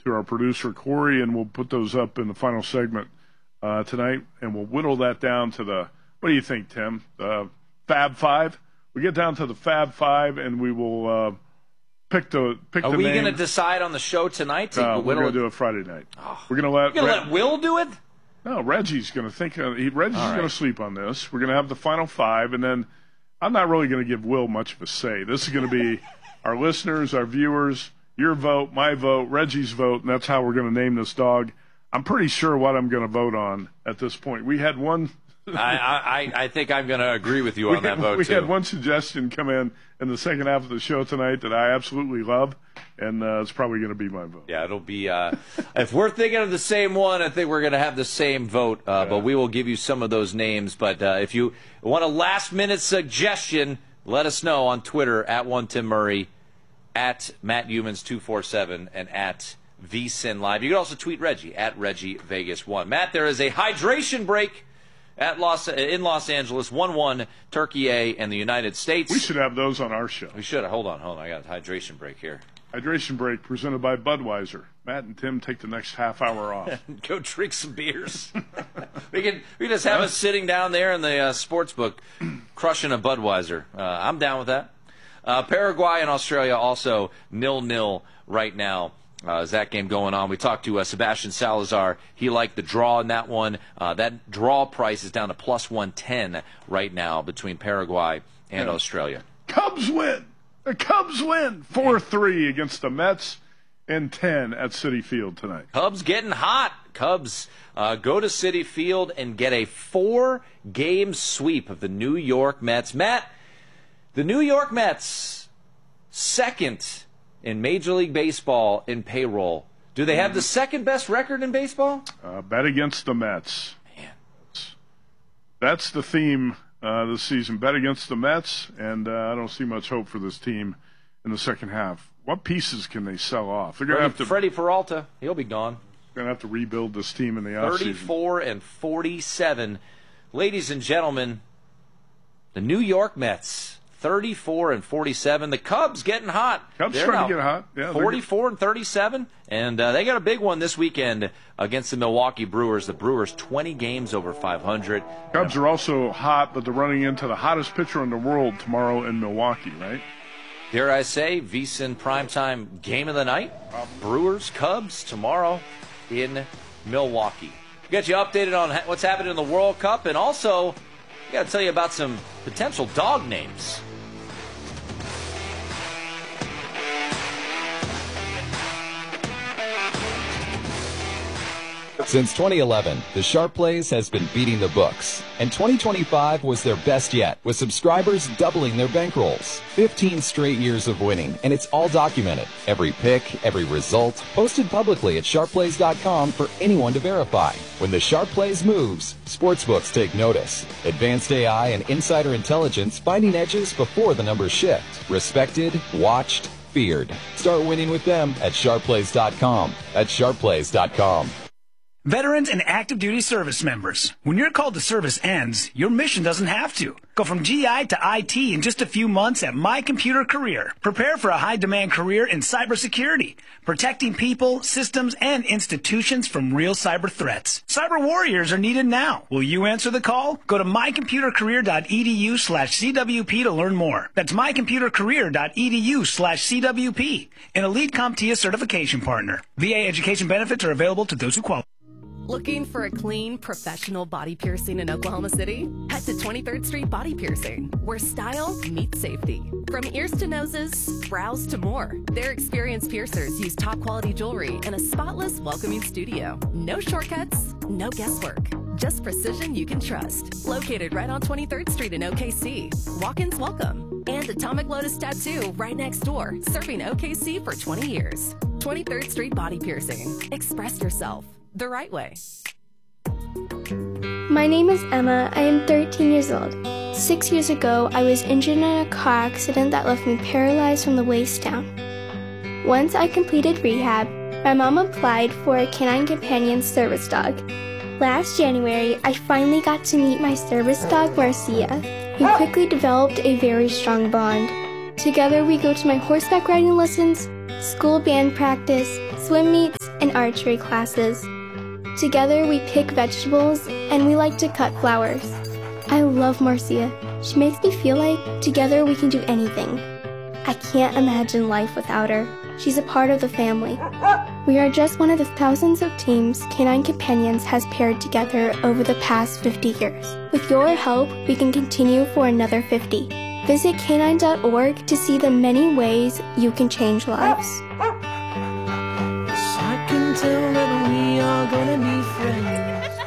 to our producer, Corey, and we'll put those up in the final segment tonight, and we'll whittle that down to the, what do you think, Tim? Fab Five? We get down to the Fab Five, and we will pick the names. Are we going to decide on the show tonight? We're going to do it Friday night. Oh. We're going to let Will do it? No, Reggie's going to think. Reggie's going to sleep on this. We're going to have the final five, and then I'm not really going to give Will much of a say. This is going to be our listeners, our viewers, your vote, my vote, Reggie's vote, and that's how we're going to name this dog. I'm pretty sure what I'm going to vote on at this point. We had one. I think I'm going to agree with you on that vote, too. We had one suggestion come in the second half of the show tonight that I absolutely love, and it's probably going to be my vote. Yeah, it'll be if we're thinking of the same one, I think we're going to have the same vote, but we will give you some of those names. But if you want a last-minute suggestion, let us know on Twitter, at @1TimMurray, at MattHumans247, and at VSIN Live. You can also tweet Reggie, at ReggieVegas1. Matt, there is a hydration break in Los Angeles, 1-1, Turkey A and the United States. We should have those on our show. We should. Hold on. I got a hydration break here. Hydration break presented by Budweiser. Matt and Tim take the next half hour off. Go drink some beers. we can just have us sitting down there in the sports book crushing a Budweiser. I'm down with that. Paraguay and Australia also 0-0 right now. Is that game going on? We talked to Sebastian Salazar. He liked the draw in that one. That draw price is down to plus 110 right now between Paraguay and Australia. Cubs win. The Cubs win 4-3 against the Mets and 10 at Citi Field tonight. Cubs getting hot. Cubs go to Citi Field and get a 4-game sweep of the New York Mets. Matt, the New York Mets, second in Major League Baseball in payroll. Do they have the second best record in baseball? Bet against the Mets. Man. That's the theme this season. Bet against the Mets, and I don't see much hope for this team in the second half. What pieces can they sell off? They're going to have to. Freddie Peralta, he'll be gone. Going to have to rebuild this team in the offseason. 34-47. Ladies and gentlemen, the New York Mets. 34-47. The Cubs getting hot. Cubs starting to get hot. Yeah, 44-37, and they got a big one this weekend against the Milwaukee Brewers. The Brewers 20 games over 500. Cubs are also hot, but they're running into the hottest pitcher in the world tomorrow in Milwaukee, right? Dare I say, VSiN primetime game of the night. Brewers, Cubs tomorrow in Milwaukee. We got you updated on what's happening in the World Cup, and also we got to tell you about some potential dog names. Since 2011, the Sharp Plays has been beating the books, and 2025 was their best yet, with subscribers doubling their bankrolls. 15 straight years of winning, and it's all documented. Every pick, every result, posted publicly at sharpplays.com for anyone to verify. When the Sharp Plays moves, sportsbooks take notice. Advanced AI and insider intelligence finding edges before the numbers shift. Respected, watched, feared. Start winning with them at sharpplays.com. That's sharpplays.com. Veterans and active duty service members. When your call to service ends, your mission doesn't have to. Go from GI to IT in just a few months at My Computer Career. Prepare for a high-demand career in cybersecurity, protecting people, systems, and institutions from real cyber threats. Cyber warriors are needed now. Will you answer the call? Go to mycomputercareer.edu/CWP to learn more. That's mycomputercareer.edu/CWP. An Elite CompTIA certification partner. VA education benefits are available to those who qualify. Looking for a clean, professional body piercing in Oklahoma City? Head to 23rd Street Body Piercing, where style meets safety. From ears to noses, brows to more, their experienced piercers use top-quality jewelry in a spotless, welcoming studio. No shortcuts, no guesswork. Just precision you can trust. Located right on 23rd Street in OKC. Walk-ins welcome. And Atomic Lotus Tattoo right next door, serving OKC for 20 years. 23rd Street Body Piercing. Express yourself the right way. My name is Emma. I am 13 years old. 6 years ago, I was injured in a car accident that left me paralyzed from the waist down. Once I completed rehab, my mom applied for a canine companion service dog. Last January, I finally got to meet my service dog, Marcia, who quickly developed a very strong bond. Together, we go to my horseback riding lessons, school band practice, swim meets, and archery classes. Together we pick vegetables and we like to cut flowers. I love Marcia. She makes me feel like together we can do anything. I can't imagine life without her. She's a part of the family. We are just one of the thousands of teams Canine Companions has paired together over the past 50 years. With your help, we can continue for another 50. Visit canine.org to see the many ways you can change lives. I can tell that we are gonna be friends.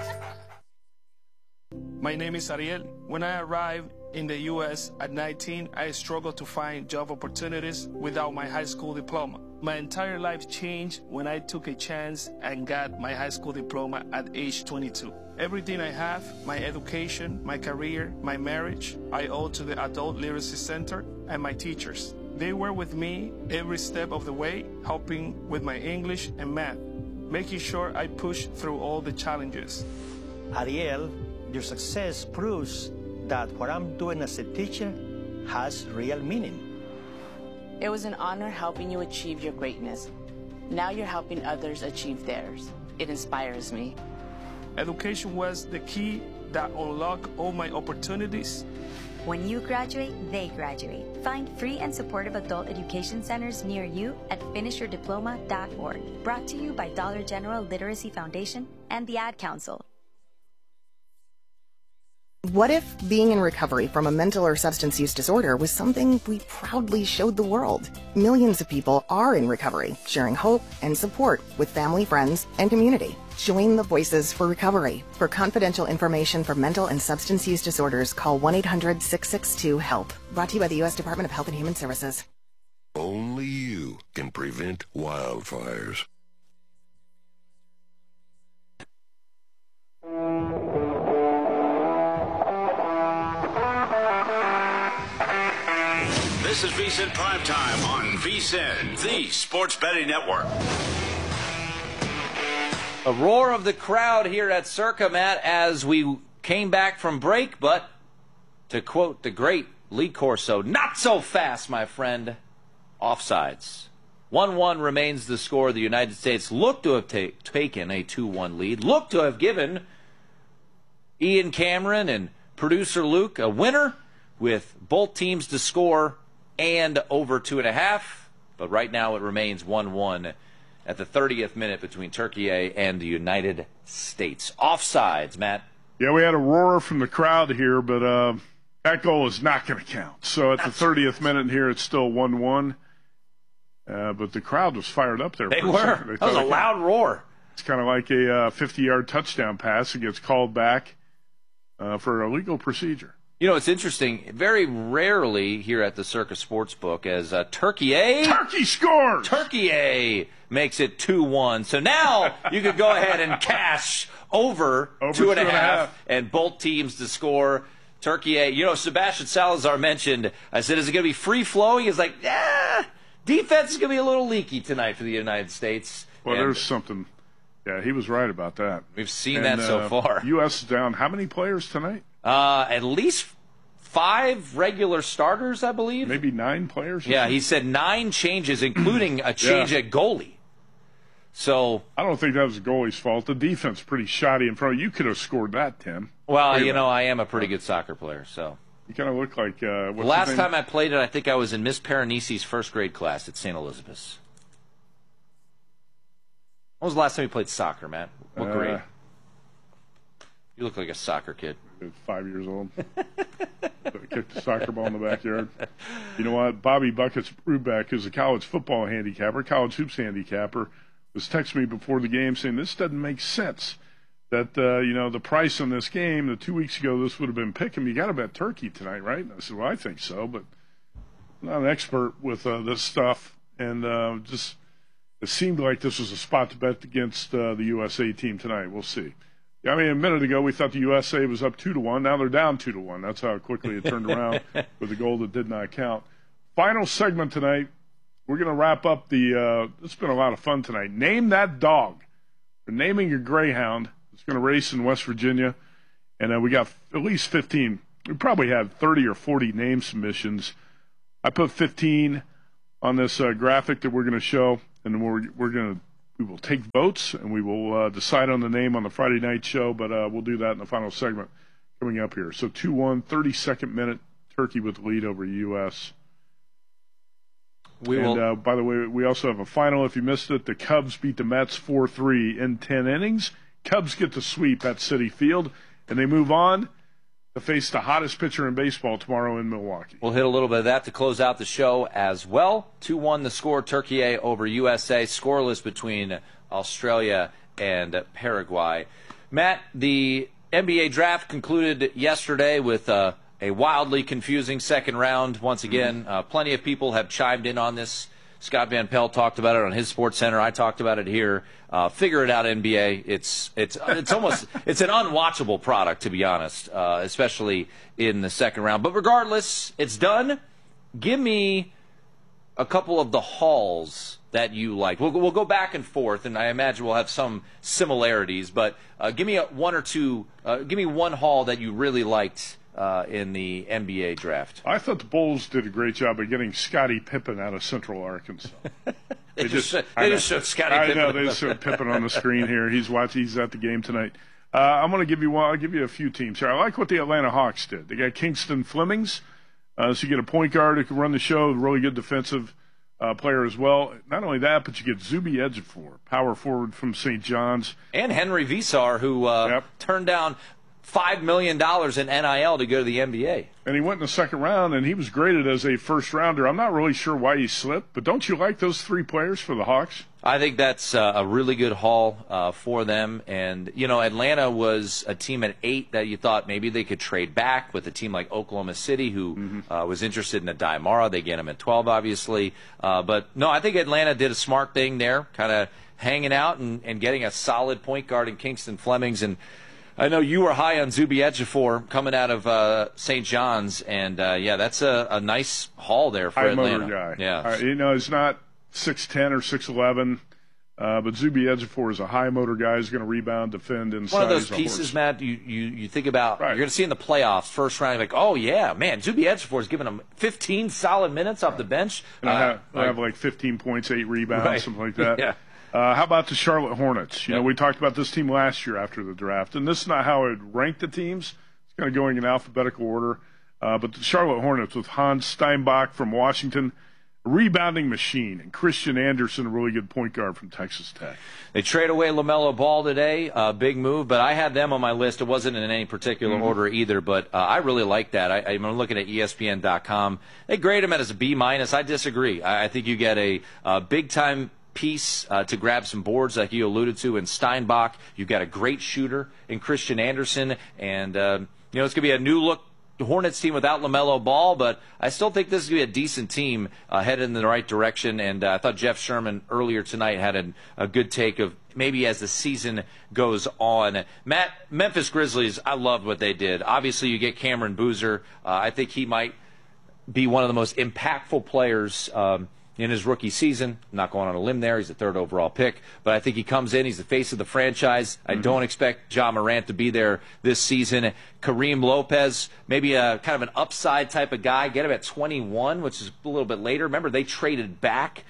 My name is Ariel. When I arrived in the U.S. at 19, I struggled to find job opportunities without my high school diploma. My entire life changed when I took a chance and got my high school diploma at age 22. Everything I have, my education, my career, my marriage, I owe to the Adult Literacy Center and my teachers. They were with me every step of the way, helping with my English and math, making sure I pushed through all the challenges. Ariel, your success proves that what I'm doing as a teacher has real meaning. It was an honor helping you achieve your greatness. Now you're helping others achieve theirs. It inspires me. Education was the key that unlocked all my opportunities. When you graduate, they graduate. Find free and supportive adult education centers near you at finishyourdiploma.org. Brought to you by Dollar General Literacy Foundation and the Ad Council. What if being in recovery from a mental or substance use disorder was something we proudly showed the world? Millions of people are in recovery, sharing hope and support with family, friends, and community. Join the Voices for Recovery. For confidential information for mental and substance use disorders, call 1-800-662-HELP. Brought to you by the U.S. Department of Health and Human Services. Only you can prevent wildfires. This is VSiN Primetime on VSiN, the Sports Betting Network. A roar of the crowd here at Circa, Matt, as we came back from break, but to quote the great Lee Corso, not so fast, my friend. Offsides. 1-1 remains the score. The United States looked to have taken a 2-1 lead, looked to have given Ian Cameron and producer Luke a winner with both teams to score and over 2.5. But right now it remains 1-1 at the 30th minute between Turkey and the United States. Offsides, Matt. Yeah, we had a roar from the crowd here, but that goal is not going to count. So at the 30th minute here, it's still 1-1. But the crowd was fired up there. They were. That was a loud roar. It's kind of like a 50-yard touchdown pass. It gets called back for illegal procedure. You know, it's interesting. Very rarely here at the Circa Sportsbook as Turkey scores! Turkey makes it 2-1. So now you could go ahead and cash over 2.5 and both teams to score. Turkey, you know, Sebastian Salazar mentioned, I said, is it going to be free-flowing? He's like, yeah, defense is going to be a little leaky tonight for the United States. Well, there's something. Yeah, he was right about that. We've seen that so far. U.S. is down how many players tonight? At least 5 regular starters, I believe. Maybe 9 players? Yeah, he said 9 changes, including a change at goalie. So I don't think that was the goalie's fault. The defense pretty shoddy in front of you. You could have scored that, Tim. Well, you know, I am a pretty good soccer player, so. You kind of look like the last time I played it, I think I was in Miss Paranisi's first grade class at St. Elizabeth's. When was the last time you played soccer, Matt? What grade? You look like a soccer kid. 5 years old. Kicked the soccer ball in the backyard. You know what? Bobby Buckets Brubeck, who's a college football handicapper, college hoops handicapper, was texting me before the game saying this doesn't make sense. That, you know, the price on this game, 2 weeks ago, this would have been pick 'em. You got to bet Turkey tonight, right? And I said, well, I think so, but I'm not an expert with this stuff. And just it seemed like this was a spot to bet against the USA team tonight. We'll see. I mean, a minute ago, we thought the USA was up 2-1. Now they're down 2-1. That's how quickly it turned around with a goal that did not count. Final segment tonight. We're going to wrap up the it's been a lot of fun tonight. Name that dog. We're naming your greyhound. It's going to race in West Virginia. And we got at least 15. We probably had 30 or 40 name submissions. I put 15 on this graphic that we're going to show. And we will take votes, and we will decide on the name on the Friday night show, but we'll do that in the final segment coming up here. So 2-1, 32nd minute, Turkey with the lead over U.S. By the way, we also have a final. If you missed it, the Cubs beat the Mets 4-3 in 10 innings. Cubs get the sweep at Citi Field, and they move on to face the hottest pitcher in baseball tomorrow in Milwaukee. We'll hit a little bit of that to close out the show as well. 2-1 the score, Turkey over USA, scoreless between Australia and Paraguay. Matt, the NBA draft concluded yesterday with a wildly confusing second round. Once again, plenty of people have chimed in on this. Scott Van Pelt talked about it on his Sports Center. I talked about it here. Figure it out, NBA. It's almost it's an unwatchable product, to be honest, especially in the second round. But regardless, it's done. Give me a couple of the hauls that you like. We'll go back and forth, and I imagine we'll have some similarities. But give me one or two. Give me one haul that you really liked in the NBA draft. I thought the Bulls did a great job of getting Scottie Pippen out of Central Arkansas. They just showed Scottie Pippen. I know, they just showed Pippen on the screen here. He's at the game tonight. I'm going to give you one. I'll give you a few teams here. I like what the Atlanta Hawks did. They got Kingston Flemings, so you get a point guard who can run the show, really good defensive player as well. Not only that, but you get Zuby Ejiofor, power forward from St. John's. And Henry Visar, who turned down $5 million in NIL to go to the NBA. And he went in the second round, and he was graded as a first-rounder. I'm not really sure why he slipped, but don't you like those three players for the Hawks? I think that's a really good haul for them. And, you know, Atlanta was a team at 8 that you thought maybe they could trade back with a team like Oklahoma City, who was interested in a Daimara. They get him at 12, obviously. But, no, I think Atlanta did a smart thing there, kind of hanging out and getting a solid point guard in Kingston Flemings. And I know you were high on Zuby Ejiofor coming out of St. John's, and that's a nice haul there for Atlanta. Motor guy. Yeah, you know, he's not 6'10" or 6'11", but Zuby Ejiofor is a high motor guy. He's going to rebound, defend, inside. One of those pieces, Matt, you think about. Right. You're going to see in the playoffs, first round, you're like, oh yeah, man, Zuby Ejiofor is giving him 15 solid minutes off the bench. And I have like 15 points, 8 rebounds, something like that. Yeah. How about the Charlotte Hornets? You know, we talked about this team last year after the draft, and this is not how I would rank the teams. It's kind of going in alphabetical order. But the Charlotte Hornets with Hans Steinbach from Washington, a rebounding machine, and Christian Anderson, a really good point guard from Texas Tech. They trade away LaMelo Ball today, big move, but I had them on my list. It wasn't in any particular order either, but I really like that. I'm looking at ESPN.com. They grade him as a B-. I disagree. I think you get a big-time piece to grab some boards like you alluded to in Steinbach. You've got a great shooter in Christian Anderson, and it's going to be a new look Hornets team without LaMelo Ball, but I still think this is going to be a decent team headed in the right direction, and I thought Jeff Sherman earlier tonight had a good take of maybe as the season goes on. Matt, Memphis Grizzlies, I loved what they did. Obviously, you get Cameron Boozer. I think he might be one of the most impactful players in his rookie season. I'm not going on a limb there. He's the 3rd overall pick. But I think he comes in. He's the face of the franchise. I don't expect Ja Morant to be there this season. Kareem Lopez, maybe a kind of an upside type of guy. Get him at 21, which is a little bit later. Remember, they traded back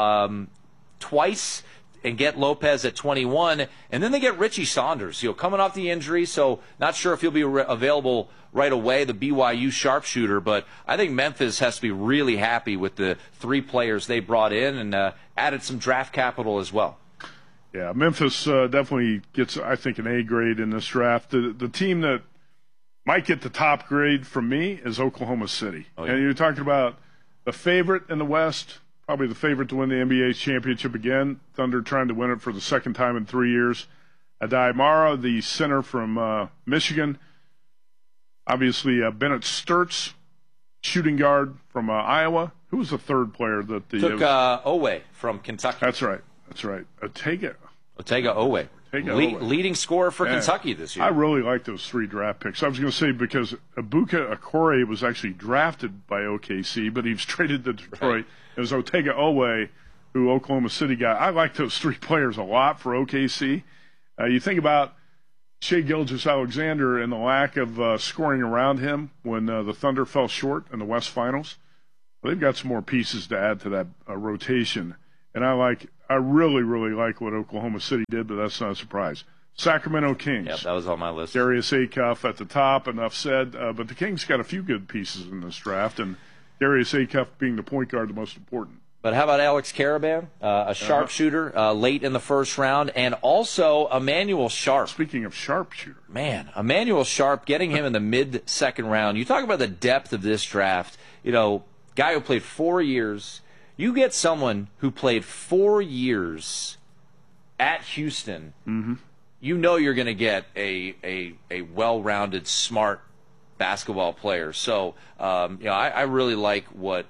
twice and get Lopez at 21. And then they get Richie Saunders, coming off the injury. So not sure if he'll be available right away, the BYU sharpshooter, but I think Memphis has to be really happy with the 3 players they brought in and added some draft capital as well. Yeah, Memphis definitely gets, I think, an A grade in this draft. The team that might get the top grade from me is Oklahoma City. Oh, yeah. And you're talking about the favorite in the West, probably the favorite to win the NBA championship again. Thunder trying to win it for the second time in 3 years. Adai Mara, the center from Michigan. Obviously, Bennett Sturtz, shooting guard from Iowa. Who was the third player that took Owe from Kentucky? That's right. Otega Owe. Leading scorer for Kentucky this year. I really like those 3 draft picks. I was going to say because Ibuka Okore was actually drafted by OKC, but he was traded to Detroit. Right. It was Otega Owe, who Oklahoma City got. I like those 3 players a lot for OKC. You think about Shai Gilgeous-Alexander and the lack of scoring around him when the Thunder fell short in the West Finals. Well, they've got some more pieces to add to that rotation. And I really, really like what Oklahoma City did, but that's not a surprise. Sacramento Kings. Yep, that was on my list. Darius Acuff at the top, enough said. But the Kings got a few good pieces in this draft, and Darius Acuff being the point guard, the most important. But how about Alex Karaban, a sharpshooter late in the first round, and also Emmanuel Sharp. Speaking of sharpshooter. Man, Emmanuel Sharp, getting him in the mid-second round. You talk about the depth of this draft. Guy who played 4 years. You get someone who played 4 years at Houston, you know you're going to get a well-rounded, smart basketball player. So, I really like what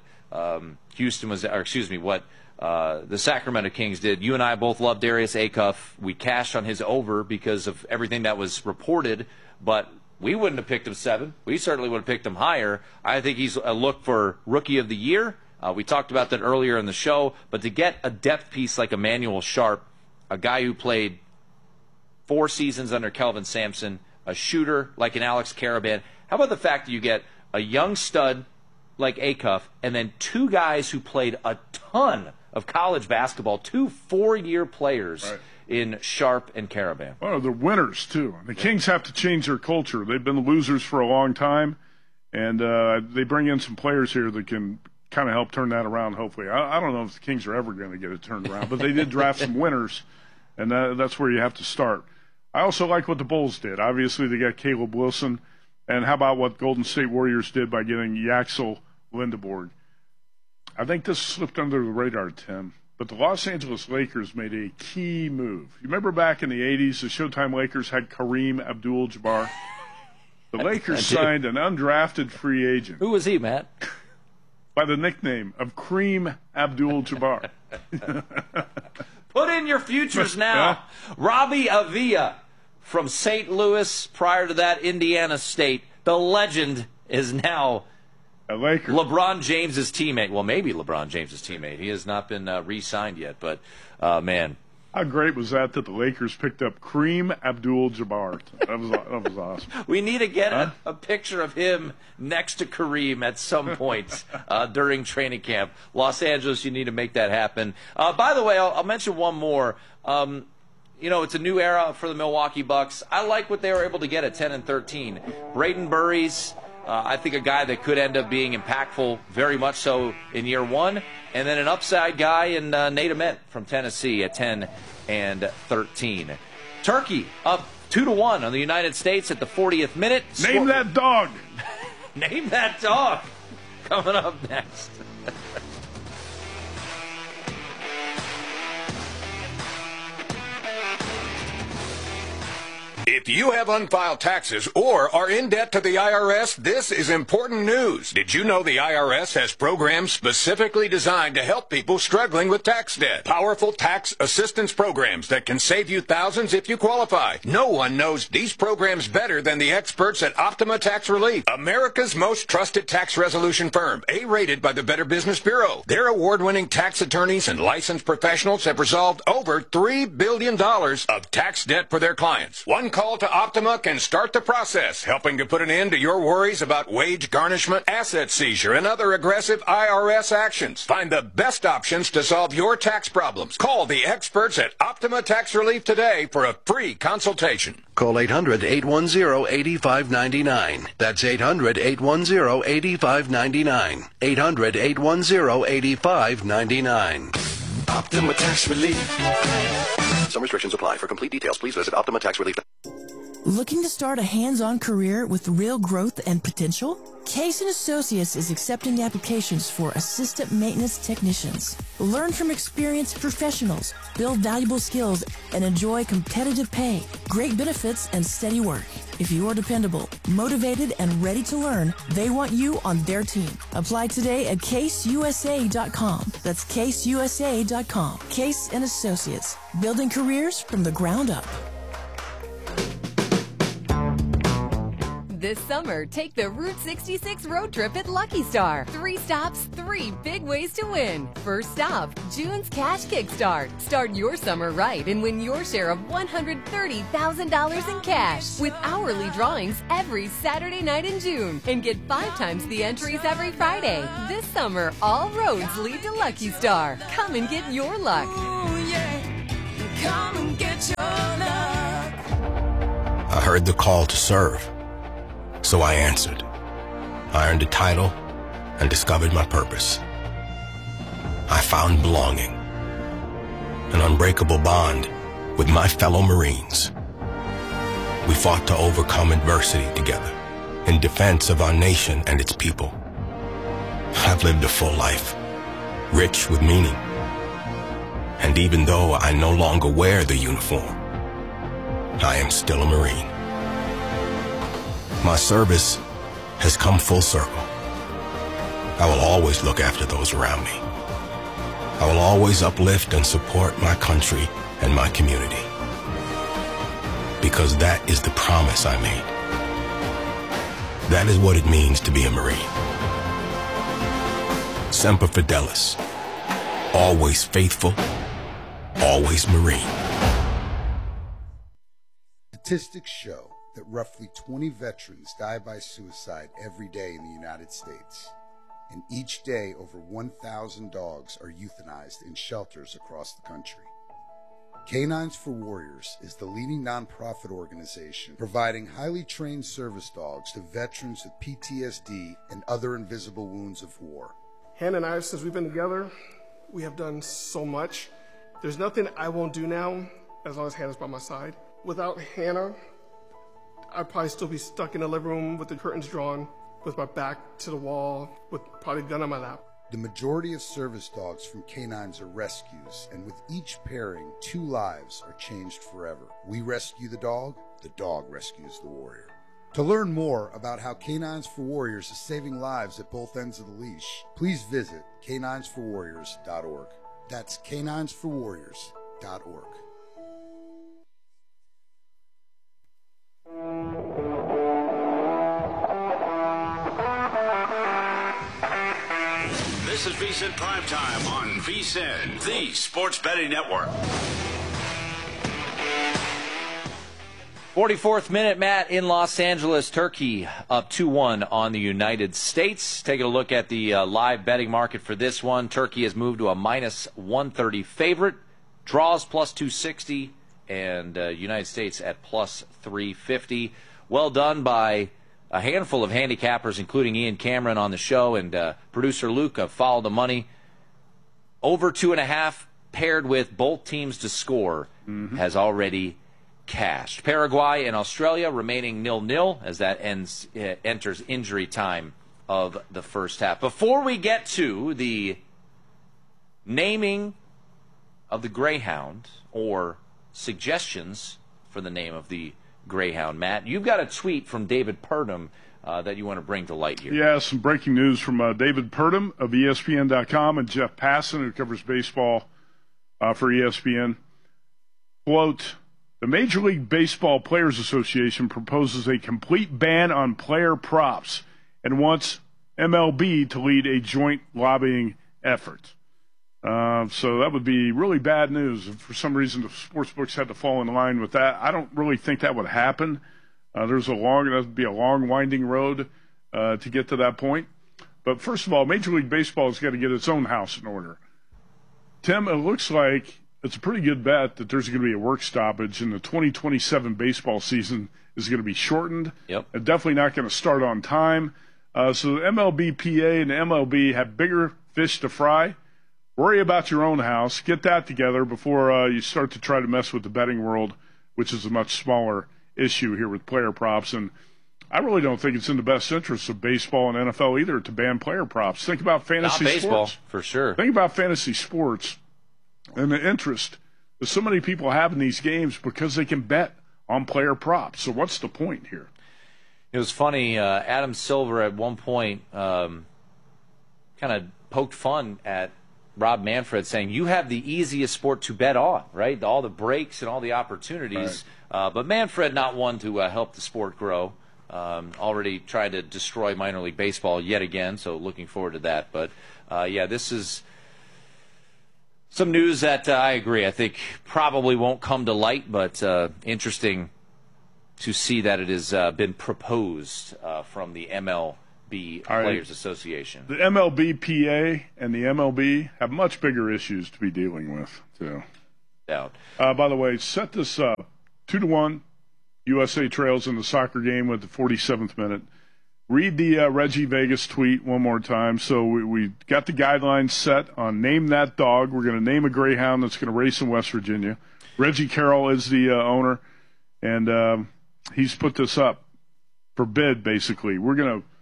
what the Sacramento Kings did. You and I both love Darius Acuff. We cashed on his over because of everything that was reported, but we wouldn't have picked him 7. We certainly would have picked him higher. I think he's a look for Rookie of the Year. We talked about that earlier in the show, but to get a depth piece like Emmanuel Sharp, a guy who played 4 seasons under Kelvin Sampson, a shooter like an Alex Karaban, how about the fact that you get a young stud like Acuff and then 2 guys who played a ton of college basketball, 2 4-year players in Sharp and Karaban. Oh, they're winners, too. The Kings have to change their culture. They've been losers for a long time, and they bring in some players here that can kind of help turn that around, hopefully. I don't know if the Kings are ever going to get it turned around, but they did draft some winners, and that's where you have to start. I also like what the Bulls did. Obviously, they got Caleb Wilson, and how about what Golden State Warriors did by getting Yaxel Lindeborg? I think this slipped under the radar, Tim, but the Los Angeles Lakers made a key move. You remember back in the 80s, the Showtime Lakers had Kareem Abdul-Jabbar? The Lakers signed an undrafted free agent. Who was he, Matt? By the nickname of Kareem Abdul-Jabbar. Put in your futures now. Robbie Avila from St. Louis, prior to that, Indiana State. The legend is now a Laker. LeBron James' teammate. Well, maybe LeBron James' teammate. He has not been re-signed yet, but, man. How great was that the Lakers picked up Kareem Abdul-Jabbar? That was awesome. We need to get a picture of him next to Kareem at some point during training camp. Los Angeles, you need to make that happen. By the way, I'll mention one more. It's a new era for the Milwaukee Bucks. I like what they were able to get at 10 and 13. Braden Burries, I think a guy that could end up being impactful very much so in year 1. And then an upside guy in Nate Ament from Tennessee at 10 and 13. Turkey up 2-1 on the United States at the 40th minute. Name that dog. Name that dog. Coming up next. If you have unfiled taxes or are in debt to the IRS, this is important news. Did you know the IRS has programs specifically designed to help people struggling with tax debt? Powerful tax assistance programs that can save you thousands if you qualify. No one knows these programs better than the experts at Optima Tax Relief, America's most trusted tax resolution firm, A-rated by the Better Business Bureau. Their award-winning tax attorneys and licensed professionals have resolved over $3 billion of tax debt for their clients. One call to Optima can start the process, helping to put an end to your worries about wage garnishment, asset seizure, and other aggressive IRS actions. Find the best options to solve your tax problems. Call the experts at Optima Tax Relief today for a free consultation. Call 800-810-8599. That's 800-810-8599. 800-810-8599. Optima Tax Relief. Some restrictions apply. For complete details, please visit OptimaTaxRelief. Looking to start a hands-on career with real growth and potential? Case & Associates is accepting applications for assistant maintenance technicians. Learn from experienced professionals, build valuable skills, and enjoy competitive pay, great benefits, and steady work. If you are dependable, motivated, and ready to learn, they want you on their team. Apply today at CaseUSA.com. That's CaseUSA.com. Case & Associates, building careers from the ground up. This summer, take the Route 66 road trip at Lucky Star. 3 stops, 3 big ways to win. First stop, June's Cash Kickstart. Start your summer right and win your share of $130,000 in cash with hourly drawings every Saturday night in June. And get 5 times the entries every Friday. This summer, all roads lead to Lucky Star. Come and get your luck. Ooh, yeah. Come and get your luck. I heard the call to serve, so I answered. I earned a title and discovered my purpose. I found belonging, an unbreakable bond with my fellow Marines. We fought to overcome adversity together in defense of our nation and its people. I've lived a full life, rich with meaning. And even though I no longer wear the uniform, I am still a Marine. My service has come full circle. I will always look after those around me. I will always uplift and support my country and my community. Because that is the promise I made. That is what it means to be a Marine. Semper Fidelis. Always faithful. Always Marine. Statistics show that roughly 20 veterans die by suicide every day in the United States. And each day, over 1,000 dogs are euthanized in shelters across the country. Canines for Warriors is the leading nonprofit organization providing highly trained service dogs to veterans with PTSD and other invisible wounds of war. Hannah and I, since we've been together, we have done so much. There's nothing I won't do now as long as Hannah's by my side. Without Hannah, I'd probably still be stuck in the living room with the curtains drawn, with my back to the wall, with probably a gun on my lap. The majority of service dogs from canines are rescues, and with each pairing, 2 lives are changed forever. We rescue the dog rescues the warrior. To learn more about how Canines for Warriors is saving lives at both ends of the leash, please visit caninesforwarriors.org. That's caninesforwarriors.org. This is VSiN Primetime on VSiN, the Sports Betting Network. 44th minute, Matt, in Los Angeles. Turkey up 2-1 on the United States. Taking a look at the live betting market for this one. Turkey has moved to a minus 130 favorite. Draws plus 260, and United States at plus 350. Well done by a handful of handicappers, including Ian Cameron on the show, and producer Luke of Follow the Money. Over 2.5 paired with both teams to score has already cashed. Paraguay and Australia remaining 0-0 as that enters injury time of the first half. Before we get to the naming of the Greyhound or suggestions for the name of the Greyhound, Matt, you've got a tweet from David Purdom that you want to bring to light here. Yeah, some breaking news from David Purdom of ESPN.com and Jeff Passan, who covers baseball for ESPN. Quote, the Major League Baseball Players Association proposes a complete ban on player props and wants MLB to lead a joint lobbying effort. So that would be really bad news. If for some reason the sportsbooks had to fall in line with that, I don't really think that would happen. That would be a long, winding road to get to that point. But first of all, Major League Baseball has got to get its own house in order. Tim, it looks like it's a pretty good bet that there's going to be a work stoppage, and the 2027 baseball season is going to be shortened. Yep. And definitely not going to start on time. So the MLBPA and the MLB have bigger fish to fry. Worry about your own house. Get that together before you start to try to mess with the betting world, which is a much smaller issue here with player props. And I really don't think it's in the best interest of baseball and NFL either to ban player props. Think about fantasy Not baseball, sports. for sure. Think about fantasy sports and the interest that so many people have in these games because they can bet on player props. So what's the point here? It was funny. Adam Silver at one point kind of poked fun at Rob Manfred, saying you have the easiest sport to bet on, right? All the breaks and all the opportunities. Right. But Manfred not one to help the sport grow. Already tried to destroy minor league baseball yet again, so looking forward to that. But, yeah, this is some news that I agree. I think probably won't come to light, but interesting to see that it has been proposed from the MLB Players Association. The MLBPA and the MLB have much bigger issues to be dealing with, too. Doubt. By the way, set this up. 2-1, USA trails in the soccer game with the 47th minute. Read the Reggie Vegas tweet one more time. So we got the guidelines set on name that dog. We're going to name a greyhound that's going to race in West Virginia. Reggie Carroll is the owner, and he's put this up for bid, basically. We're going to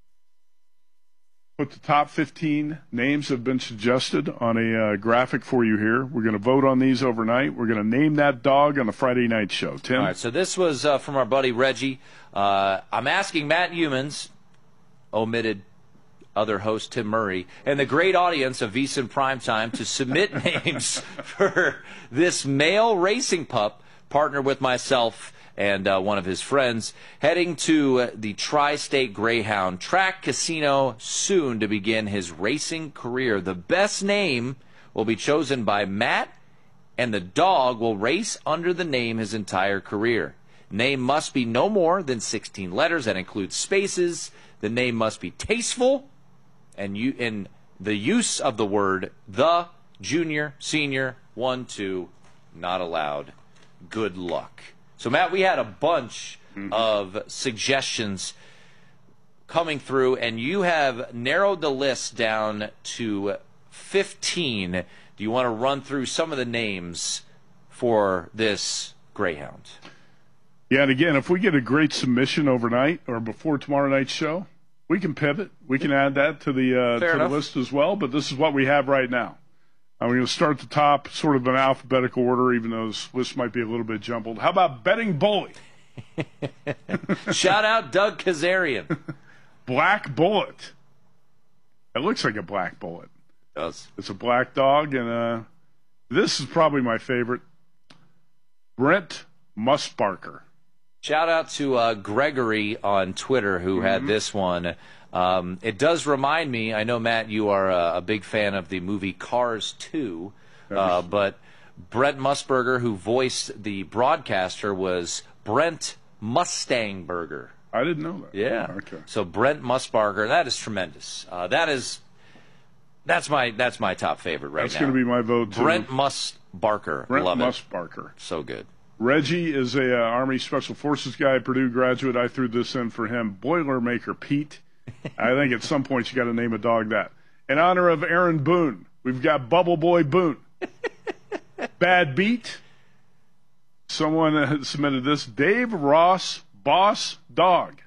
put the top 15 names have been suggested on a graphic for you here. We're going to vote on these overnight. We're going to name that dog on the Friday night show. Tim? All right, so this was from our buddy Reggie. I'm asking Matt Humans, omitted other host Tim Murray, and the great audience of VSiN Primetime to submit names for this male racing pup, partnered with myself and one of his friends, heading to the Tri-State Greyhound Track Casino soon to begin his racing career. The best name will be chosen by Matt, and the dog will race under the name his entire career. Name must be no more than 16 letters. That includes spaces. The name must be tasteful, and in the use of the word the, junior, senior, 1, 2, not allowed. Good luck. So, Matt, we had a bunch of suggestions coming through, and you have narrowed the list down to 15. Do you want to run through some of the names for this greyhound? Yeah, and again, if we get a great submission overnight or before tomorrow night's show, we can pivot. We can add that to the list as well, but this is what we have right now. I'm going to start at the top, sort of in alphabetical order, even though this list might be a little bit jumbled. How about Betting Bully? Shout out Doug Kazarian. Black Bullet. It looks like a black bullet. It does. It's a black dog, and this is probably my favorite. Brent Musbarker. Shout out to Gregory on Twitter who had this one. It does remind me, I know, Matt, you are a big fan of the movie Cars 2, but Brent Musburger, who voiced the broadcaster, was Brent Mustangburger. I didn't know that. Yeah. Okay. So Brent Musbarger, that is tremendous. That's my top favorite right now. That's going to be my vote, too. Brent Musbarker. Brent Love Musbarker. It. So good. Reggie is a Army Special Forces guy, Purdue graduate. I threw this in for him. Boilermaker Pete. I think at some point you got to name a dog that. In honor of Aaron Boone, we've got Bubble Boy Boone. Bad Beat. Someone submitted this. Dave Ross Boss Dog.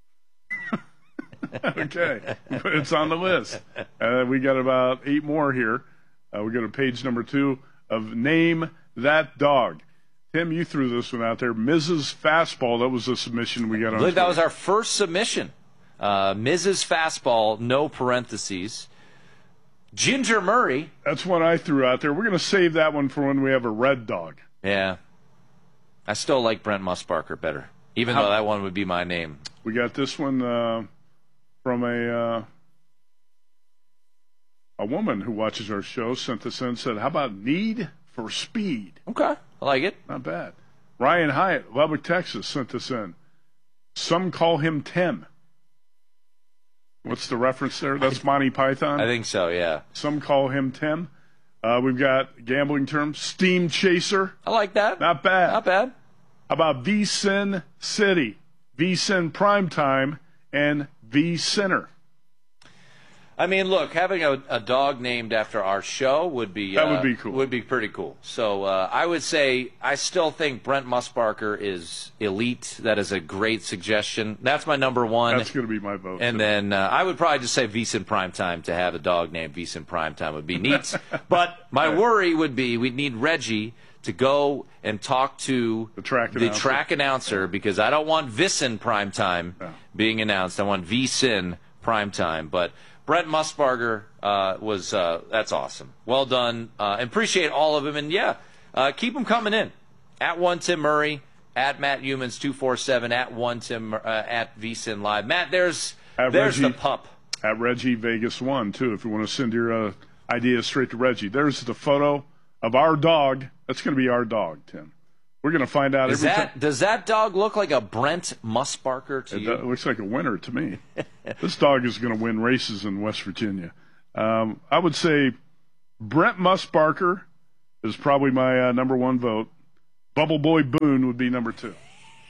Okay, it's on the list. We got about 8 more here. We go to page number 2 of Name That Dog. Tim, you threw this one out there. Mrs. Fastball, that was a submission we got on I believe that was our first submission. Mrs. Fastball, no parentheses. Ginger Murray. That's one I threw out there. We're going to save that one for when we have a red dog. Yeah. I still like Brent Musbarker better, even though that one would be my name. We got this one from a woman who watches our show, sent this in and said, how about Need for Speed? Okay, I like it. Not bad. Ryan Hyatt, Lubbock, Texas, sent this in. Some call him Tim. What's the reference there? That's Monty Python? I think so, yeah. Some call him Tim. We've got gambling terms. Steam Chaser. I like that. Not bad. Not bad. How about VSiN City, VSiN Primetime, and VSinner? I mean, look, having a dog named after our show would be cool. Would be pretty cool. So I would say I still think Brent Musbarker is elite. That is a great suggestion. That's my number one. That's going to be my vote. And then I would probably just say VSiN Primetime. To have a dog named VSiN Primetime would be neat. But my worry would be we'd need Reggie to go and talk to the track announcer because I don't want VSiN Primetime being announced. I want VSiN Primetime. But Brent Musbarger that's awesome. Well done. Appreciate all of them. And, yeah, keep them coming in. @1 Tim Murray, at Matt Humans 247, at 1Tim, at VSiN Live. Matt, there's Reggie, the pup. At Reggie Vegas 1, too, if you want to send your ideas straight to Reggie. There's the photo of our dog. That's going to be our dog, Tim. We're going to find out everything. Does that dog look like a Brent Musbarker to you? It looks like a winner to me. This dog is going to win races in West Virginia. I would say Brent Musbarker is probably my number one vote. Bubble Boy Boone would be number 2.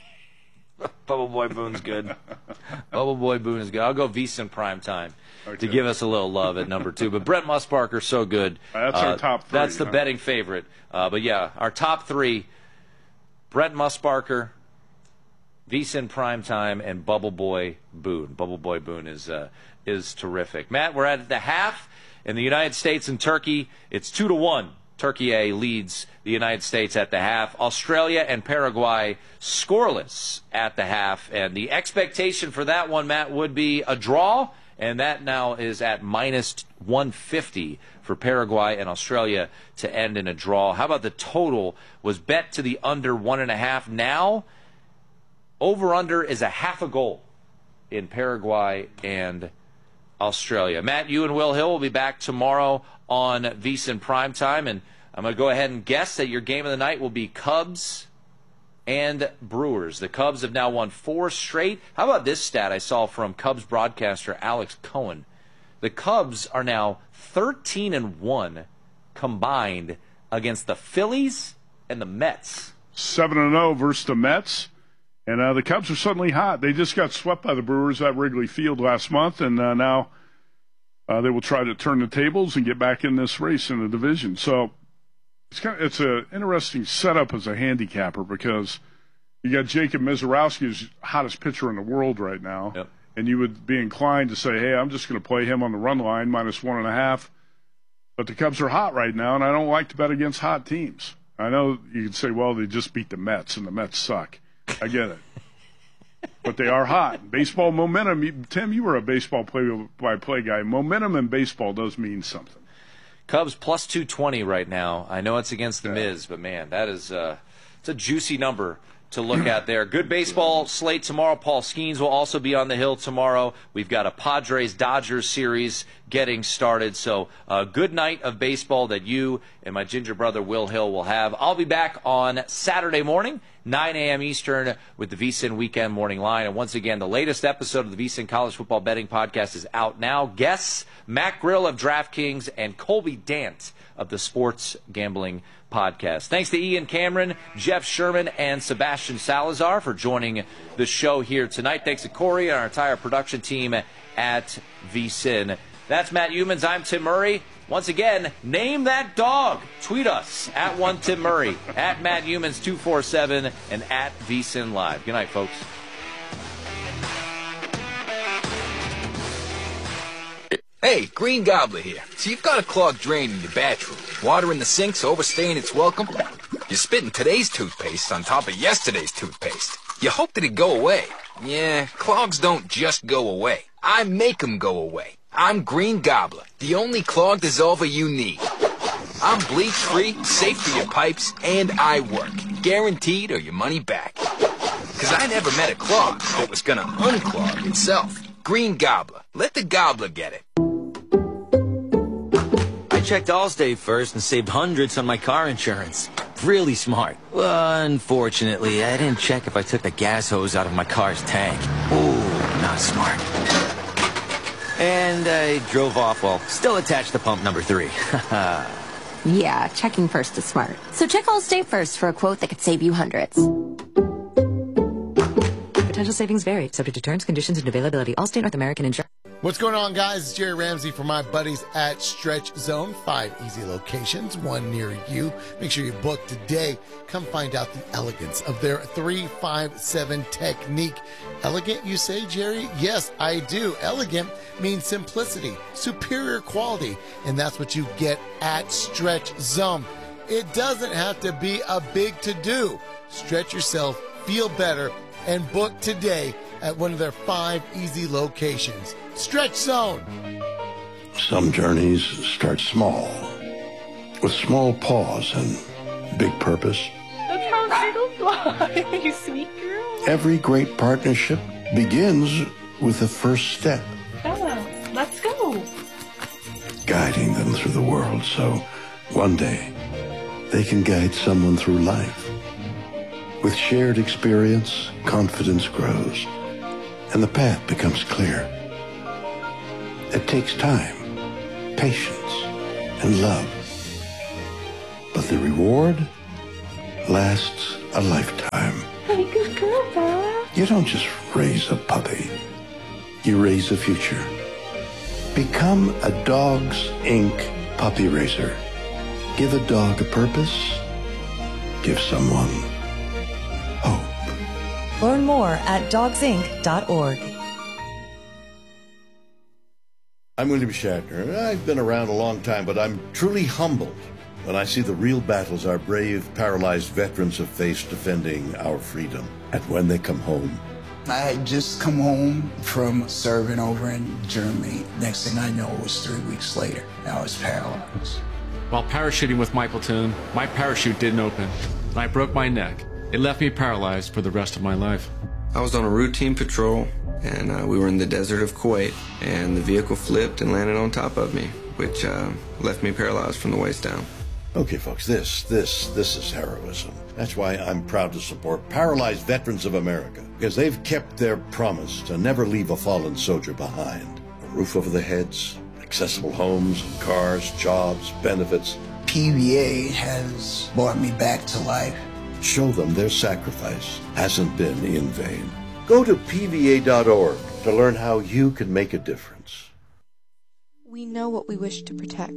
Bubble Boy Boone's good. Bubble Boy Boone is good. I'll go VSiN Primetime to give us a little love at number 2. But Brent Musbarker's so good. That's our top 3. That's the betting favorite. But yeah, our top 3, Brent Musbarker, VSiN Primetime, and Bubble Boy Boone. Bubble Boy Boone is terrific. Matt, we're at the half. In the United States and Turkey, it's 2-1. Turkey leads the United States at the half. Australia and Paraguay scoreless at the half. And the expectation for that one, Matt, would be a draw. And that now is at minus 150 for Paraguay and Australia to end in a draw. How about the total was bet to the under 1.5. Now, over-under is a half a goal in Paraguay and Australia. Matt, you and Will Hill will be back tomorrow on VSiN Primetime, and I'm going to go ahead and guess that your game of the night will be Cubs and Brewers. The Cubs have now won 4 straight. How about this stat I saw from Cubs broadcaster Alex Cohen? The Cubs are now 13-1 combined against the Phillies and the Mets. 7-0 versus the Mets. And the Cubs are suddenly hot. They just got swept by the Brewers at Wrigley Field last month, and now they will try to turn the tables and get back in this race in the division. So it's an interesting setup as a handicapper because you got Jacob Misiorowski, who's the hottest pitcher in the world right now, yep. And you would be inclined to say, hey, I'm just going to play him on the run line, minus 1.5. But the Cubs are hot right now, and I don't like to bet against hot teams. I know you could say, well, they just beat the Mets, and the Mets suck. I get it. But they are hot. Baseball momentum, Tim, you were a baseball play-by-play guy. Momentum in baseball does mean something. Cubs plus 220 right now. I know it's against the Miz, but, man, that is it's a juicy number to look at there. Good baseball slate tomorrow. Paul Skeens will also be on the hill tomorrow. We've got a Padres-Dodgers series getting started. So a good night of baseball that you and my ginger brother Will Hill will have. I'll be back on Saturday morning, 9 a.m. Eastern, with the VSiN Weekend Morning Line. And once again, the latest episode of the VSiN College Football Betting Podcast is out now. Guests, Matt Grill of DraftKings and Colby Dant of the Sports Gambling Podcast. Thanks to Ian Cameron, Jeff Sherman, and Sebastian Salazar for joining the show here tonight. Thanks to Corey and our entire production team at VSiN. That's Matt Humans. I'm Tim Murray. Once again, name that dog. Tweet us at 1TimMurray, at Matt Humans 247, and at VSiN Live. Good night, folks. Hey, Green Gobbler here. So you've got a clogged drain in your bathroom. Water in the sink's overstaying its welcome. You're spitting today's toothpaste on top of yesterday's toothpaste. You hope that it go away. Yeah, clogs don't just go away. I make them go away. I'm Green Gobbler, the only clog dissolver you need. I'm bleach-free, safe for your pipes, and I work. Guaranteed or your money back. 'Cause I never met a clog that was gonna unclog itself. Green Gobbler. Let the gobbler get it. I checked Allstate first and saved hundreds on my car insurance. Really smart. Unfortunately, I didn't check if I took the gas hose out of my car's tank. Ooh, not smart. And I drove off while still attached to pump number 3. Yeah, checking first is smart. So check Allstate first for a quote that could save you hundreds. Potential savings vary, subject to terms, conditions, and availability. Allstate North American Insurance. What's going on, guys? It's Jerry Ramsey for my buddies at Stretch Zone. 5 easy locations, 1 near you. Make sure you book today. Come find out the elegance of their 3-5-7 technique. Elegant, you say, Jerry? Yes, I do. Elegant means simplicity, superior quality, and that's what you get at Stretch Zone. It doesn't have to be a big to-do. Stretch yourself, feel better, and book today at one of their 5 easy locations. Stretch Zone. Some journeys start small, with small pause and big purpose. The You sweet girl. Every great partnership begins with the first step, Bella, let's go. guiding them through the world so one day they can guide someone through life. With shared experience, confidence grows, and the path becomes clear. It takes time, patience, and love. But the reward lasts a lifetime. Hey, good girl, Bella. You don't just raise a puppy. You raise a future. Become a Dogs Inc. puppy raiser. Give a dog a purpose. Give someone hope. Learn more at dogsinc.org. I'm William Shatner. I've been around a long time, but I'm truly humbled when I see the real battles our brave, paralyzed veterans have faced defending our freedom. And when they come home, I had just come home from serving over in Germany. Next thing I know, it was 3 weeks later. I was paralyzed. While parachuting with my platoon, my parachute didn't open, and I broke my neck. It left me paralyzed for the rest of my life. I was on a routine patrol, and we were in the desert of Kuwait, and the vehicle flipped and landed on top of me, which left me paralyzed from the waist down. okay, folks, this is heroism. That's why I'm proud to support Paralyzed Veterans of America, because they've kept their promise to never leave a fallen soldier behind. A roof over their heads, accessible homes, cars, jobs, benefits. PVA has brought me back to life. Show them their sacrifice hasn't been in vain. Go to PVA.org to learn how you can make a difference. We know what we wish to protect.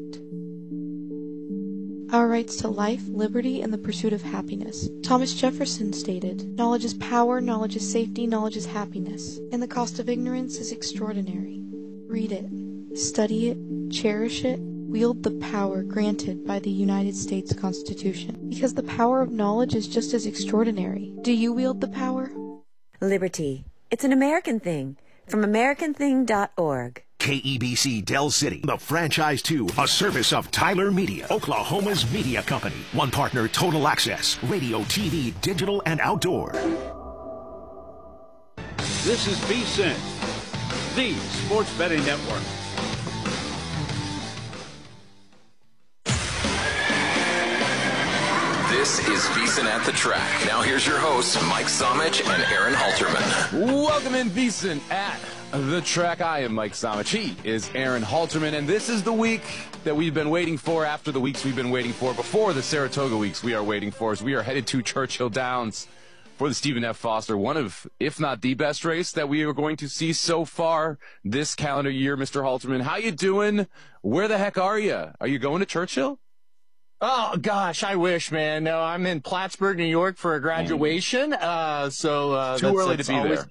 Our rights to life, liberty, and the pursuit of happiness. Thomas Jefferson stated, "Knowledge is power, knowledge is safety, knowledge is happiness, and the cost of ignorance is extraordinary." Read it, study it, cherish it, wield the power granted by the United States Constitution, because the power of knowledge is just as extraordinary. Do you wield the power? Liberty. It's an American thing. From AmericanThing.org. KEBC Del City, the franchise 2, a service of Tyler Media, Oklahoma's media company. One partner, Total Access, radio, TV, digital, and outdoor. This is VSiN, the Sports Betting Network. This is VSiN at the Track. Now here's your hosts, Mike Somich and Aaron Halterman. Welcome in VSiN at the Track. I am Mike Somich. He is Aaron Halterman, and this is the week that we've been waiting for, after the weeks we've been waiting for, before the Saratoga weeks we are waiting for, as we are headed to Churchill Downs for the Stephen F. Foster, one of, if not the best race that we are going to see so far this calendar year. Mr. Halterman, how you doing? Where the heck are you? Are you going to Churchill? Oh, gosh, I wish, man. No, I'm in Plattsburgh, New York for a graduation. Too early to be there.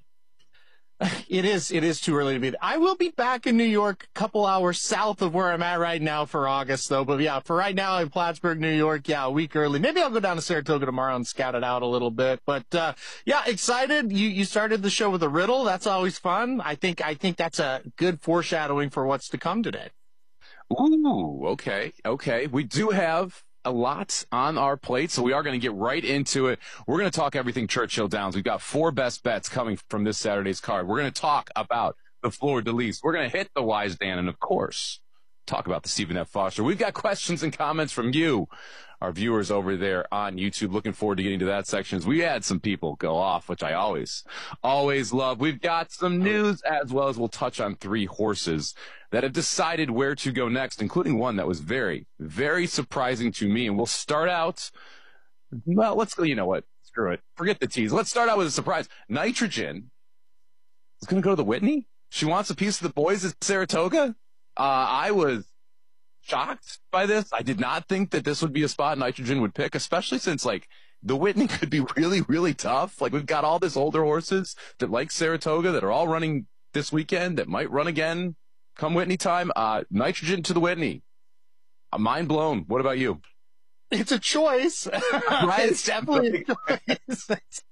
It is too early to be there. I will be back in New York a couple hours south of where I'm at right now for August, though. But, yeah, for right now in Plattsburgh, New York, yeah, a week early. Maybe I'll go down to Saratoga tomorrow and scout it out a little bit. But, yeah, excited. You started the show with a riddle. That's always fun. I think that's a good foreshadowing for what's to come today. Ooh, okay. We do have a lot on our plate, so we are going to get right into it. We're going to talk everything Churchill Downs. We've got 4 best bets coming from this Saturday's card. We're going to talk about the Fleur de Lis. We're going to hit the Wise Dan, and, of course, talk about the Stephen F. Foster. We've got questions and comments from you, our viewers over there on YouTube. Looking forward to getting to that section as we had some people go off, which I always love. We've got some news, as well as we'll touch on 3 horses that have decided where to go next, including one that was very, very surprising to me. And we'll start out, well, let's go, you know what? Screw it. Forget the tease. Let's start out with a surprise. Nitrogen is going to go to the Whitney. She wants a piece of the boys at Saratoga. I was shocked by this. I did not think that this would be a spot Nitrogen would pick, especially since, like, the Whitney could be really, really tough. Like, we've got all these older horses that like Saratoga that are all running this weekend, that might run again come Whitney time. Nitrogen to the Whitney. I'm mind blown. What about you? It's a choice. Right? It's definitely a choice.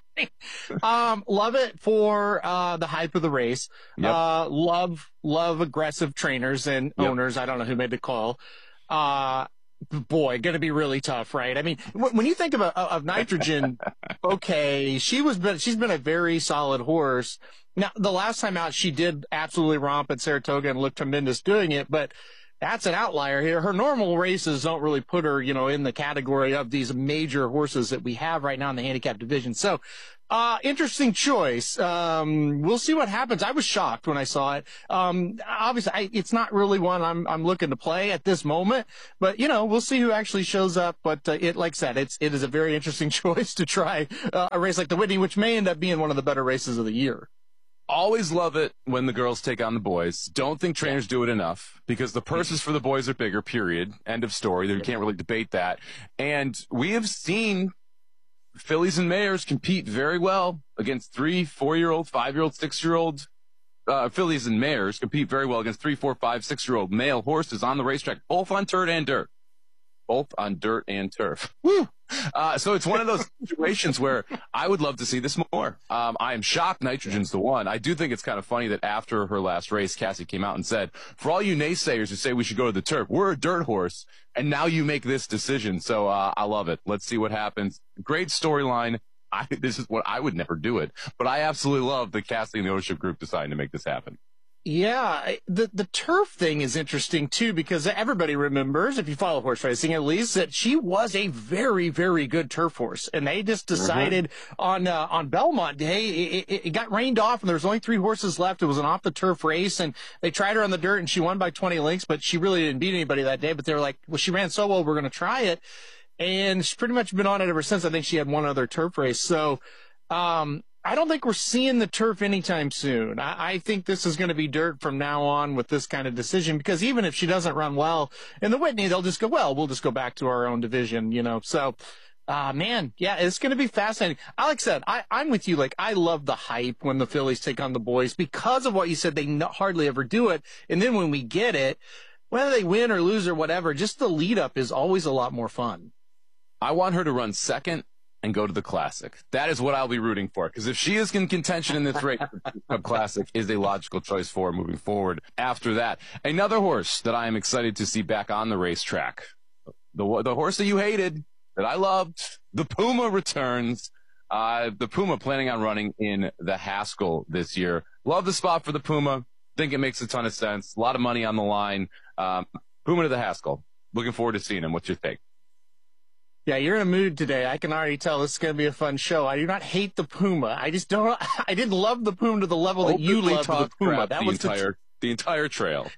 Love it for the hype of the race. Yep. Love aggressive trainers and owners. I don't know who made the call. Boy, going to be really tough, right? I mean, when you think of Nitrogen, okay, she's been a very solid horse. Now, the last time out, she did absolutely romp at Saratoga and looked tremendous doing it, but that's an outlier here. Her normal races don't really put her, in the category of these major horses that we have right now in the handicap division. So, interesting choice. We'll see what happens. I was shocked when I saw it. Obviously, it's not really one I'm looking to play at this moment, but we'll see who actually shows up. But like I said, it is a very interesting choice to try a race like the Whitney, which may end up being one of the better races of the year. Always love it when the girls take on the boys. Don't think trainers do it enough because the purses for the boys are bigger, period. End of story. You can't really debate that. And we have seen fillies and mares compete very well against 3, 4-year-old, 5-year-old, 6-year-old. Fillies and mares compete very well against 3, 4, 5, 6-year-old male horses on the racetrack, both on turf and dirt. Both on dirt and turf. Woo! So it's one of those situations where I would love to see this more. I am shocked Nitrogen's the one. I do think it's kind of funny that after her last race, Cassie came out and said, for all you naysayers who say we should go to the turf, we're a dirt horse, and now you make this decision. So I love it. Let's see what happens. Great storyline. This is what I would never do it, but I absolutely love that Cassie and the ownership group deciding to make this happen. Yeah, the turf thing is interesting too, because everybody remembers, if you follow horse racing at least, that she was a very, very good turf horse, and they just decided on Belmont Day it got rained off, and there was only 3 horses left. It was an off the turf race, and they tried her on the dirt, and she won by 20 lengths, but she really didn't beat anybody that day. But they were like, well, she ran so well, we're going to try it, and she's pretty much been on it ever since. I think she had one other turf race, so. I don't think we're seeing the turf anytime soon. I think this is going to be dirt from now on with this kind of decision, because even if she doesn't run well in the Whitney, they'll just go, well, we'll just go back to our own division, So, man, yeah, it's going to be fascinating. Like I said, I'm with you. Like, I love the hype when the fillies take on the boys because of what you said. They hardly ever do it. And then when we get it, whether they win or lose or whatever, just the lead up is always a lot more fun. I want her to run second and go to the Classic. That is what I'll be rooting for, because if she is in contention in this race, the Classic is a logical choice for her moving forward. After that, another horse that I am excited to see back on the racetrack, the horse that you hated, that I loved, the Puma returns. The Puma planning on running in the Haskell this year. Love the spot for the Puma. Think it makes a ton of sense. A lot of money on the line. Puma to the Haskell. Looking forward to seeing him. What's your take? Yeah, you're in a mood today. I can already tell this is going to be a fun show. I do not hate the Puma. I didn't love the Puma to the level that you loved the Puma. That was the entire trail.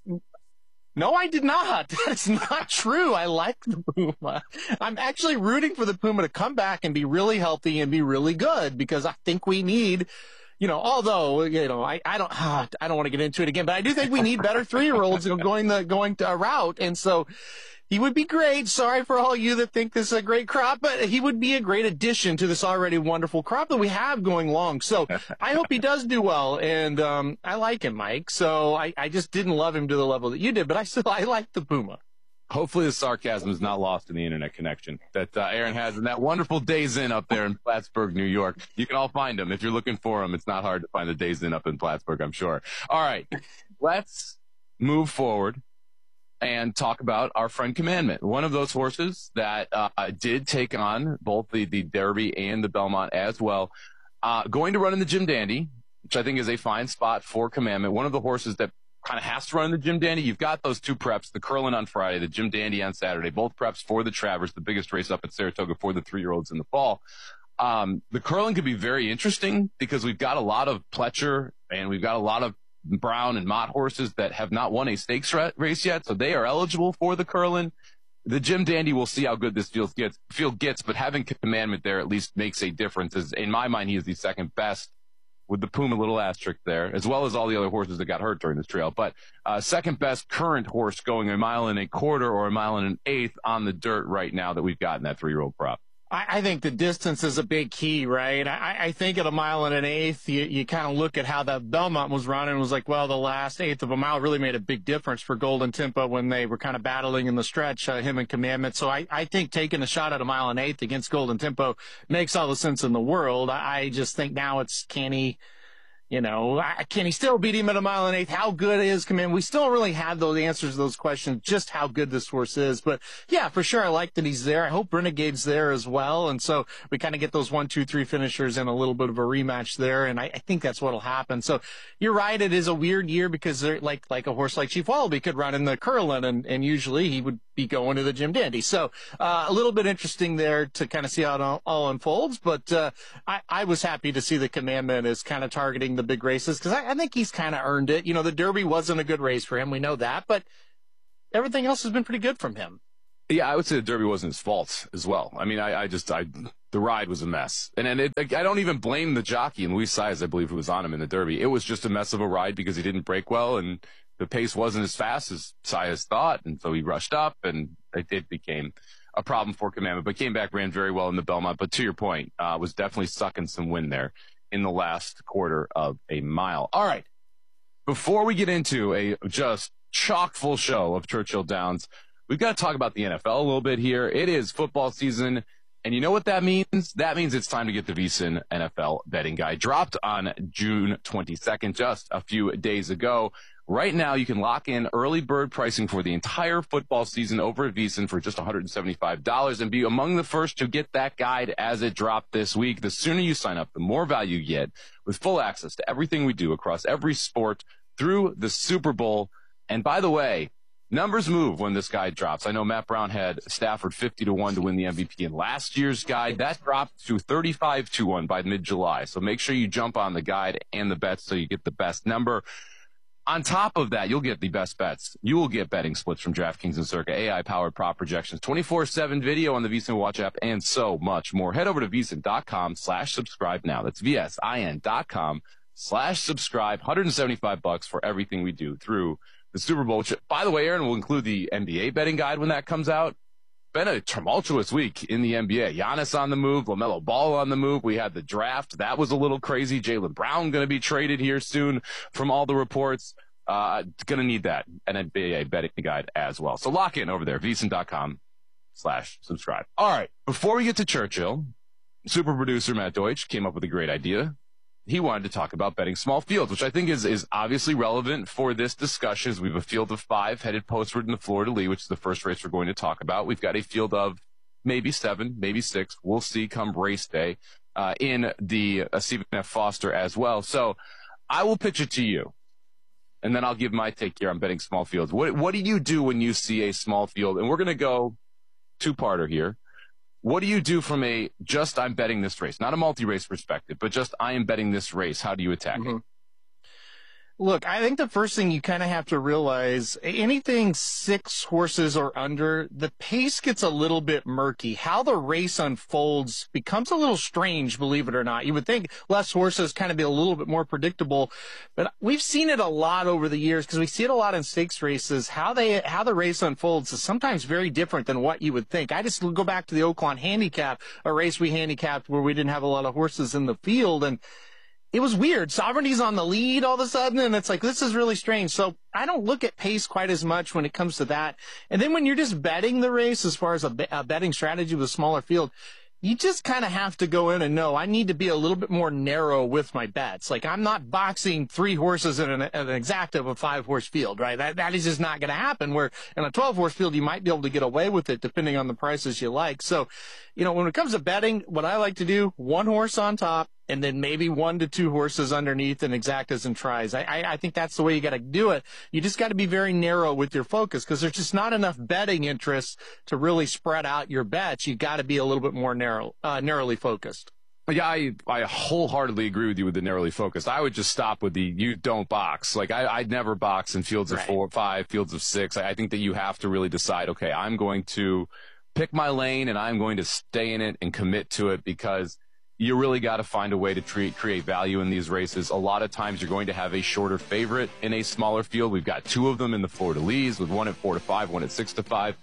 No, I did not. That's not true. I like the Puma. I'm actually rooting for the Puma to come back and be really healthy and be really good, because I think we need, although, I don't want to get into it again, but I do think we need better 3-year-olds going to a route. And so, he would be great. Sorry for all you that think this is a great crop, but he would be a great addition to this already wonderful crop that we have going long. So I hope he does do well. And I like him, Mike. So I just didn't love him to the level that you did, but I like the Puma. Hopefully the sarcasm is not lost in the internet connection that Aaron has in that wonderful Days Inn up there in Plattsburgh, New York. You can all find him. If you're looking for him, it's not hard to find the Days Inn up in Plattsburgh, I'm sure. All right, let's move forward and talk about our friend Commandment, one of those horses that did take on both the Derby and the Belmont as well. Going to run in the Jim Dandy, which I think is a fine spot for Commandment. One of the horses that kind of has to run in the Jim Dandy. You've got those 2 preps, the Curlin on Friday, the Jim Dandy on Saturday, both preps for the Travers, the biggest race up at Saratoga for the 3-year-olds in the fall. The Curlin could be very interesting because we've got a lot of Pletcher and we've got a lot of Brown and Mott horses that have not won a stakes race yet, so they are eligible for the Curlin. The Jim Dandy, we'll see how good this field gets, but having Commandment there at least makes a difference. In my mind, he is the second best, with the Puma little asterisk there, as well as all the other horses that got hurt during this trail. But second best current horse going 1.25 miles or 1.125 miles on the dirt right now that we've got in that 3-year-old prop. I think the distance is a big key, right? I think at 1.125 miles, you kind of look at how the Belmont was running and was like, well, the last 1/8 of a mile really made a big difference for Golden Tempo when they were kind of battling in the stretch, him and Commandment. So I think taking a shot at 1.125 miles against Golden Tempo makes all the sense in the world. I just think now it's, can he Can he still beat him at 1 mile and 1/8? How good is Command? We still don't really have those answers to those questions, just how good this horse is. But yeah, for sure, I like that he's there. I hope Renegade's there as well. And so we kind of get those 1, 2, 3 finishers and a little bit of a rematch there. And I think that's what'll happen. So you're right. It is a weird year because they're like a horse like Chief Wallaby could run in the Curlin and usually he would be going to the Jim Dandy. So, a little bit interesting there to kind of see how it all unfolds. But, I was happy to see the Commandment is kind of targeting the big races because I think he's kind of earned it. The Derby wasn't a good race for him. We know that, but everything else has been pretty good from him. Yeah, I would say the Derby wasn't his fault as well. I mean, the ride was a mess. And I don't even blame the jockey, and Luis Saez, I believe, who was on him in the Derby. It was just a mess of a ride because he didn't break well, and the pace wasn't as fast as Saez thought, and so he rushed up, and it became a problem for Commandment, but came back, ran very well in the Belmont. But to your point, was definitely sucking some wind there in the last quarter of a mile. All right. Before we get into a just chock full show of Churchill Downs, we've got to talk about the NFL a little bit here. It is football season, and you know what that means? That means it's time to get the VSiN NFL betting guide dropped on June 22nd, just a few days ago. Right now, you can lock in early bird pricing for the entire football season over at VSiN for just $175 and be among the first to get that guide as it dropped this week. The sooner you sign up, the more value you get with full access to everything we do across every sport through the Super Bowl. And by the way, numbers move when this guide drops. I know Matt Brown had Stafford 50-1 to win the MVP in last year's guide. That dropped to 35-1 by mid-July. So make sure you jump on the guide and the bets so you get the best number. On top of that, you'll get the best bets. You will get betting splits from DraftKings and Circa, AI-powered prop projections, 24/7 video on the VSiN Watch app, and so much more. Head over to VSiN.com/subscribe now. That's VSIN.com/subscribe. $175 for everything we do through the Super Bowl, which, by the way, Aaron, will include the NBA betting guide when that comes out. Been a tumultuous week in the NBA. Giannis on the move, LaMelo Ball on the move. We had the draft. That was a little crazy. Jaylen Brown going to be traded here soon from all the reports. Going to need that. An NBA betting guide as well. So lock in over there, VSiN.com/subscribe. All right. Before we get to Churchill, super producer Matt Deutsch came up with a great idea. He wanted to talk about betting small fields, which I think is obviously relevant for this discussion, as we have a field of 5 headed postward in the Fleur-de-Lis, which is the first race we're going to talk about. We've got a field of maybe 7, maybe 6. We'll see come race day in the Stephen F. Foster as well. So I will pitch it to you, and then I'll give my take here on betting small fields. What do you do when you see a small field? And we're going to go two-parter here. What do you do from a just I'm betting this race, not a multi-race perspective, but just I am betting this race? How do you attack it? Look, I think the first thing you kind of have to realize, anything 6 horses or under, the pace gets a little bit murky. How the race unfolds becomes a little strange, believe it or not. You would think less horses kind of be a little bit more predictable, but we've seen it a lot over the years because we see it a lot in stakes races. How the race unfolds is sometimes very different than what you would think. I just go back to the Oaklawn Handicap, a race we handicapped where we didn't have a lot of horses in the field, and it was weird. Sovereignty's on the lead all of a sudden, and it's like, this is really strange. So I don't look at pace quite as much when it comes to that. And then when you're just betting the race, as far as a betting strategy with a smaller field, you just kind of have to go in and know I need to be a little bit more narrow with my bets. Like, I'm not boxing 3 horses in an exact of a 5-horse field, right? That is just not going to happen. Where in a 12-horse field, you might be able to get away with it depending on the prices you like. So, when it comes to betting, what I like to do, 1 horse on top, and then maybe 1 to 2 horses underneath in exactas and tries. I think that's the way you got to do it. You just got to be very narrow with your focus because there's just not enough betting interest to really spread out your bets. You got to be a little bit more narrowly focused. Yeah, I wholeheartedly agree with you with the narrowly focused. I would just stop with the you don't box. Like, I'd never box in fields of 4, 5, fields of 6. I think that you have to really decide, okay, I'm going to pick my lane and I'm going to stay in it and commit to it because you really got to find a way to create value in these races. A lot of times you're going to have a shorter favorite in a smaller field. We've got 2 of them in the Fleur-de-Lis with 1 at 4-5, 1 at 6-5.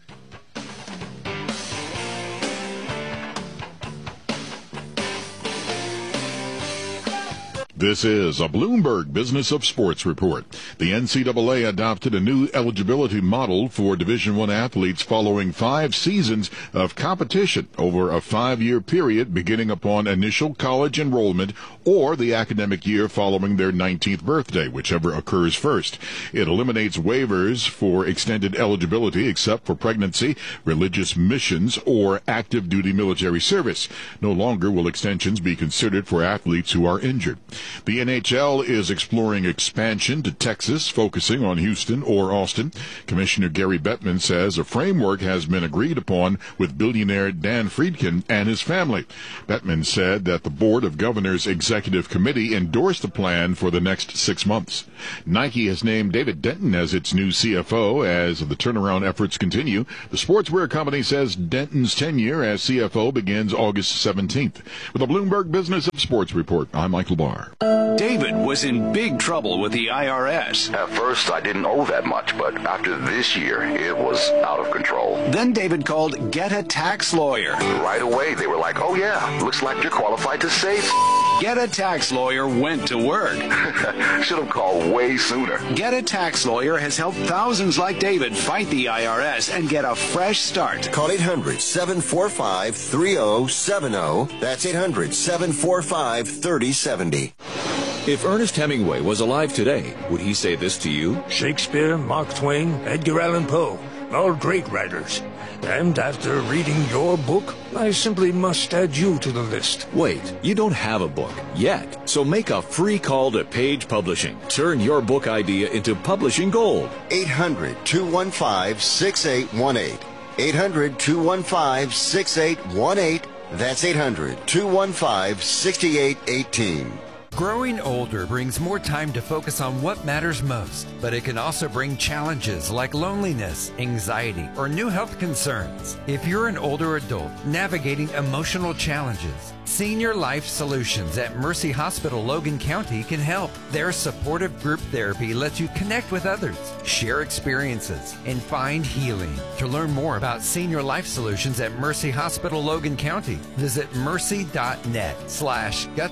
This is a Bloomberg Business of Sports report. The NCAA adopted a new eligibility model for Division I athletes following 5 seasons of competition over a 5-year period beginning upon initial college enrollment or the academic year following their 19th birthday, whichever occurs first. It eliminates waivers for extended eligibility except for pregnancy, religious missions, or active duty military service. No longer will extensions be considered for athletes who are injured. The NHL is exploring expansion to Texas, focusing on Houston or Austin. Commissioner Gary Bettman says a framework has been agreed upon with billionaire Dan Friedkin and his family. Bettman said that the Board of Governors Executive Committee endorsed the plan for the next 6 months. Nike has named David Denton as its new CFO as the turnaround efforts continue. The sportswear company says Denton's tenure as CFO begins August 17th. With a Bloomberg Business of Sports report, I'm Michael Barr. David was in big trouble with the IRS. At first, I didn't owe that much, but after this year, it was out of control. Then David called Get a Tax Lawyer. Right away, they were like, oh yeah, looks like you're qualified to save. Get a Tax Lawyer went to work. Should have called way sooner. Get a Tax Lawyer has helped thousands like David fight the IRS and get a fresh start. Call 800-745-3070. That's 800-745-3070. If Ernest Hemingway was alive today, would he say this to you? Shakespeare, Mark Twain, Edgar Allan Poe, all great writers. And after reading your book, I simply must add you to the list. Wait, you don't have a book yet. So make a free call to Page Publishing. Turn your book idea into publishing gold. 800-215-6818. 800-215-6818. That's 800-215-6818. Growing older brings more time to focus on what matters most, but it can also bring challenges like loneliness, anxiety, or new health concerns. If you're an older adult navigating emotional challenges, Senior Life Solutions at Mercy Hospital Logan County can help. Their supportive group therapy lets you connect with others, share experiences, and find healing. To learn more about Senior Life Solutions at Mercy Hospital Logan County, visit mercy.net/gut